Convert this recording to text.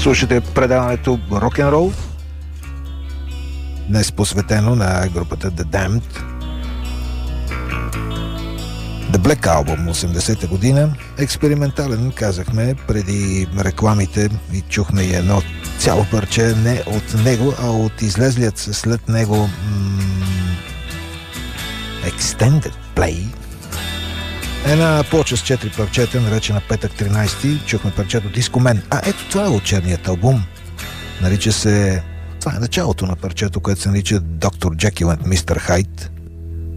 Слушате предаването Рок-н-рол, днес посветено на групата The Damned. The Black Album, 80-та година. Експериментален, казахме, преди рекламите и чухме и едно цяло парче не от него, а от излезлият след него Extended Play. Една плоча с 4 парчета, наречена Петък 13. Чухме парчето Disco Man. А ето това е от черният албум. Нарича се... Това е началото на парчето, което се нарича Dr. Jekyll and Mr. Hyde.